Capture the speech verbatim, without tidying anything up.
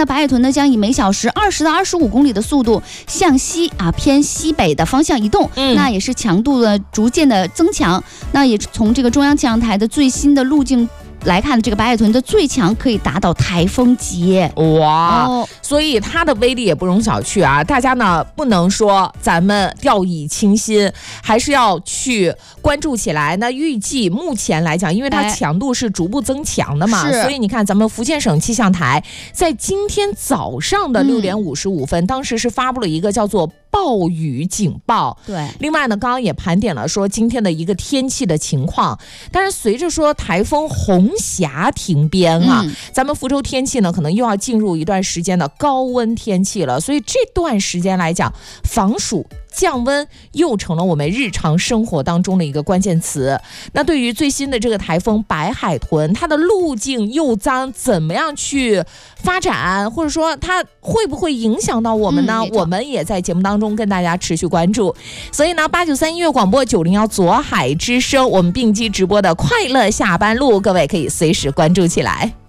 呢，白海豚呢将以每小时二十到二十五公里的速度向西啊偏西北的方向移动，嗯、那也是强度的逐渐的增强。那也从这个中央气象台的最新的路径来看，这个白海豚的最强可以达到台风级。 哇、哦，所以它的威力也不容小觑啊！大家呢不能说咱们掉以轻心，还是要去关注起来。那预计目前来讲，因为它强度是逐步增强的嘛，所以你看咱们福建省气象台在今天早上的六点五十五分、嗯，当时是发布了一个叫做暴雨警报。 对， 另外呢，刚刚也盘点了说今天的一个天气的情况。但是随着说台风红霞停边啊、嗯，咱们福州天气呢可能又要进入一段时间的高温天气了，所以这段时间来讲，防暑降温又成了我们日常生活当中的一个关键词。那对于最新的这个台风白海豚，它的路径又将怎么样去发展，或者说它会不会影响到我们呢、嗯、我们也在节目当中跟大家持续关注。所以呢，八九三音乐广播九零幺左海之声，我们并机直播的快乐下班路，各位可以随时关注起来。